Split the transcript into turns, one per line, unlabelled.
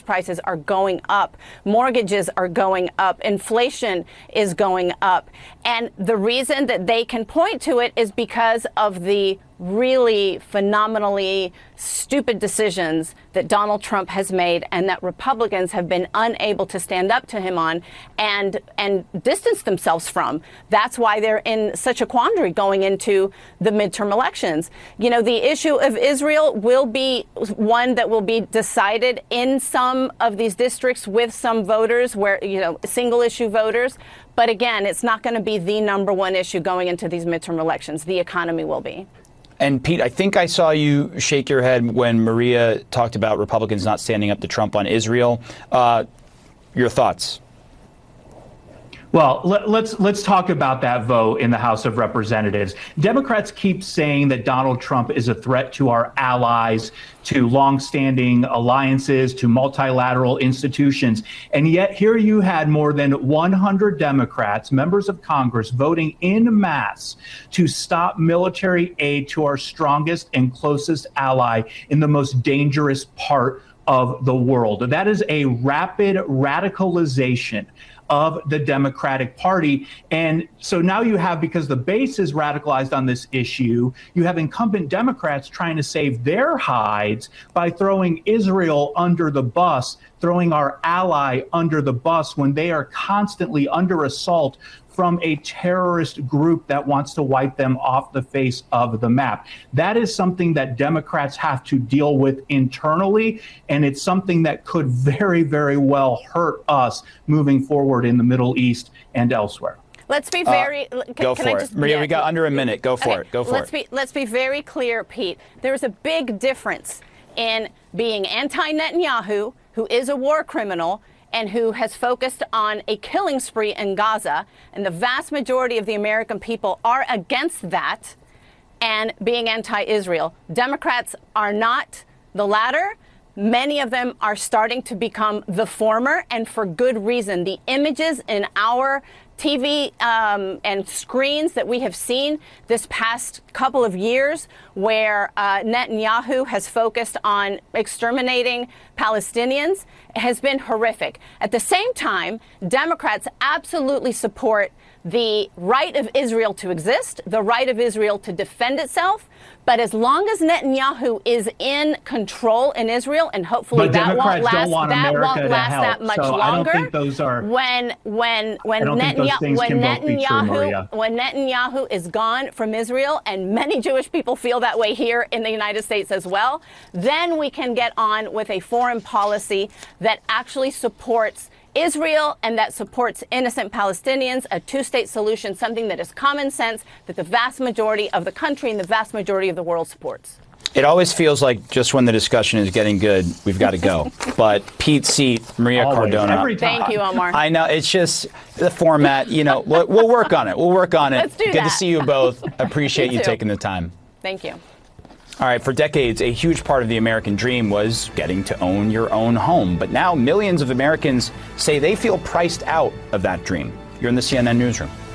prices are going up. Mortgages are going up. Inflation is going up. And the reason that they can point to it is because of the really phenomenally stupid decisions that Donald Trump has made and that Republicans have been unable to stand up to him on and distance themselves from. That's why they're in such a quandary going into the midterm elections. You know, the issue of Israel will be one that will be decided in some of these districts with some voters where, you know, single issue voters. But again, it's not going to be the number one issue going into these midterm elections. The economy will be.
And Pete, I think I saw you shake your head when Maria talked about Republicans not standing up to Trump on Israel. Your thoughts?
Well, let's talk about that vote in the House of Representatives. Democrats keep saying that Donald Trump is a threat to our allies, to longstanding alliances, to multilateral institutions. And yet here you had more than 100 Democrats, members of Congress, voting en masse to stop military aid to our strongest and closest ally in the most dangerous part of the world. That is a rapid radicalization of the Democratic Party. And so now you have, because the base is radicalized on this issue, you have incumbent Democrats trying to save their hides by throwing Israel under the bus, throwing our ally under the bus when they are constantly under assault from a terrorist group that wants to wipe them off the face of the map. That is something that Democrats have to deal with internally, and it's something that could very, very well hurt us moving forward in the Middle East and elsewhere.
Let's be very.
Go for it, Maria. We got under a minute. Go for it. Go for it.
Let's be very clear, Pete. There's a big difference in being anti-Netanyahu, who is a war criminal, and who has focused on a killing spree in Gaza, and the vast majority of the American people are against that, and being anti-Israel. Democrats are not the latter. Many of them are starting to become the former, and for good reason. The images in our TV and screens that we have seen this past couple of years where Netanyahu has focused on exterminating Palestinians has been horrific. At the same time, Democrats absolutely support the right of Israel to exist, the right of Israel to defend itself. But as long as Netanyahu is in control in Israel, and hopefully that won't last that much longer. I don't think those are. When Netanyahu is gone from Israel, and many Jewish people feel that way here in the United States as well, then we can get on with a foreign policy that actually supports Israel and that supports innocent Palestinians, a two-state solution, something that is common sense, that the vast majority of the country and the vast majority of the world supports.
It always feels like just when the discussion is getting good, we've got to go. But Pete Seat, Maria Cardona.
Thank you, Omar.
I know, it's just the format, you know, we'll work on it. We'll work on it.
Let's do that.
Good to see you both. Appreciate you taking the time.
Thank you.
All right, for decades, a huge part of the American dream was getting to own your own home. But now millions of Americans say they feel priced out of that dream. You're in the CNN Newsroom.